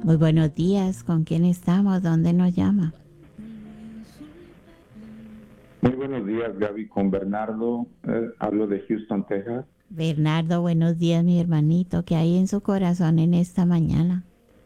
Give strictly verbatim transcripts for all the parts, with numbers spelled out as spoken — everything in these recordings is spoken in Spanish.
Muy buenos días, ¿con quién estamos? ¿Dónde nos llama? Muy buenos días, Gaby, con Bernardo. Eh, hablo de Houston, Texas. Bernardo, buenos días, mi hermanito. ¿Qué hay en su corazón en esta mañana?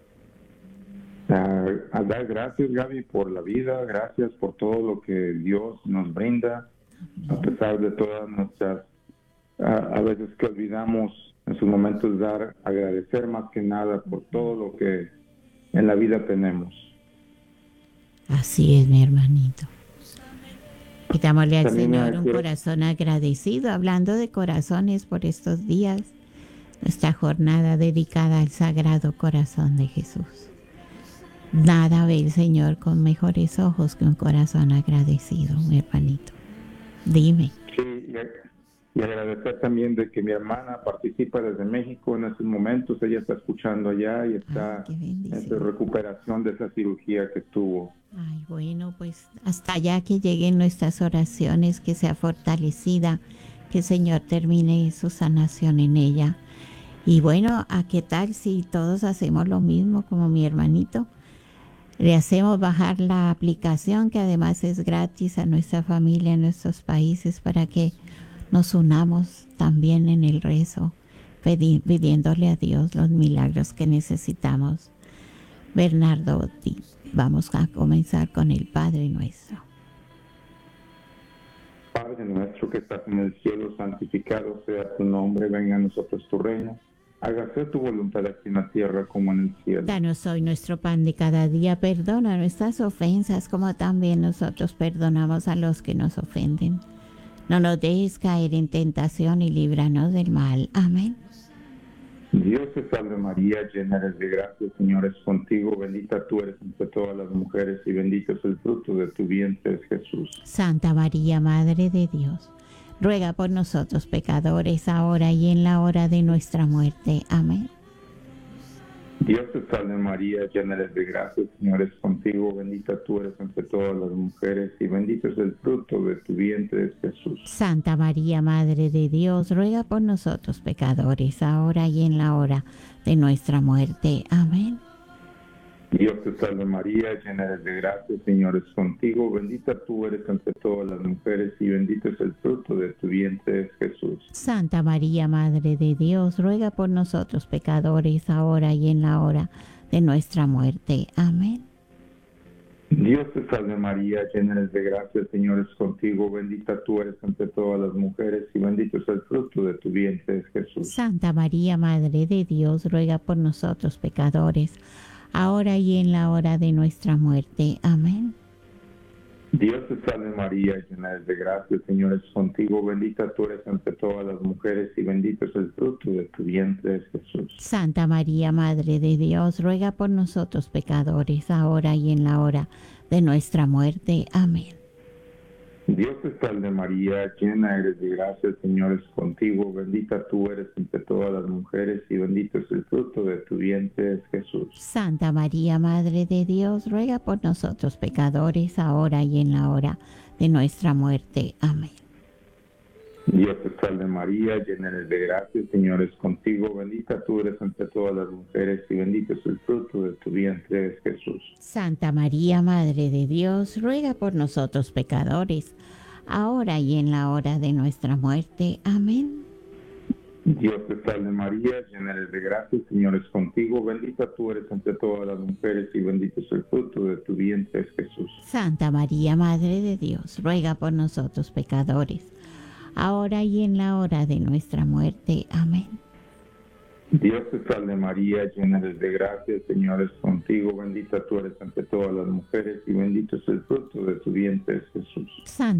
Ah, a dar gracias, Gaby, por la vida, gracias por todo lo que Dios nos brinda, a pesar de todas nuestras, ah, a veces que olvidamos en sus momentos dar, agradecer más que nada por todo lo que en la vida tenemos. Así es, mi hermanito. Pidámosle al También Señor eh, un quiero, corazón agradecido, hablando de corazones por estos días, nuestra jornada dedicada al Sagrado Corazón de Jesús. Nada ve el Señor con mejores ojos que un corazón agradecido, mi hermanito. Dime. sí, y, y agradecer también de que mi hermana participa desde México en estos momentos. Ella está escuchando allá y Ay, está qué en su bendición. recuperación de esa cirugía que tuvo. Ay, bueno, pues hasta allá que lleguen nuestras oraciones, que sea fortalecida, que el Señor termine su sanación en ella. Y bueno, ¿a qué tal si todos hacemos lo mismo como mi hermanito? Le hacemos bajar la aplicación, que además es gratis, a nuestra familia, a nuestros países, para que nos unamos también en el rezo, pedi- pidiéndole a Dios los milagros que necesitamos. Bernardo, di- vamos a comenzar con el Padre Nuestro. Padre nuestro que estás en el cielo, santificado sea tu nombre, venga a nosotros tu reino. Hágase tu voluntad aquí en la tierra como en el cielo. Danos hoy nuestro pan de cada día, perdona nuestras ofensas como también nosotros perdonamos a los que nos ofenden. No nos dejes caer en tentación y líbranos del mal. Amén. Dios te salve María, llena eres de gracia, el Señor es contigo, bendita tú eres entre todas las mujeres y bendito es el fruto de tu vientre, Jesús. Santa María, Madre de Dios, ruega por nosotros pecadores, ahora y en la hora de nuestra muerte. Amén. Dios te salve María, llena eres de gracia, el Señor es contigo, bendita tú eres entre todas las mujeres y bendito es el fruto de tu vientre, Jesús. Santa María, Madre de Dios, ruega por nosotros pecadores, ahora y en la hora de nuestra muerte. Amén. Dios te salve María, llena eres de gracia, el Señor es contigo, bendita tú eres entre todas las mujeres y bendito es el fruto de tu vientre, Jesús. Santa María, Madre de Dios, ruega por nosotros pecadores, ahora y en la hora de nuestra muerte. Amén. Dios te salve María, llena eres de gracia, el Señor es contigo, bendita tú eres entre todas las mujeres y bendito es el fruto de tu vientre, Jesús. Santa María, Madre de Dios, ruega por nosotros pecadores, ahora y en la hora de nuestra muerte. Amén. Dios te salve María, llena eres de gracia, el Señor es contigo, bendita tú eres entre todas las mujeres y bendito es el fruto de tu vientre, Jesús. Santa María, Madre de Dios, ruega por nosotros pecadores, ahora y en la hora de nuestra muerte. Amén. Dios te salve María, llena eres de gracia, el Señor es contigo, bendita tú eres entre todas las mujeres y bendito es el fruto de tu vientre, Jesús. Santa María, Madre de Dios, ruega por nosotros pecadores, ahora y en la hora de nuestra muerte. Amén. Dios te salve María, llena eres de gracia, el Señor es contigo, bendita tú eres entre todas las mujeres y bendito es el fruto de tu vientre, Jesús. Santa María, Madre de Dios, ruega por nosotros pecadores, ahora y en la hora de nuestra muerte. Amén. Dios te salve María, llena eres de gracia, el Señor es contigo, bendita tú eres entre todas las mujeres y bendito es el fruto de tu vientre, Jesús. Santa María, Madre de Dios, ruega por nosotros pecadores, ahora y en la hora de nuestra muerte. Amén. Dios te salve María, llena eres de gracia, el Señor es contigo, bendita tú eres entre todas las mujeres y bendito es el fruto de tu vientre, Jesús. Santa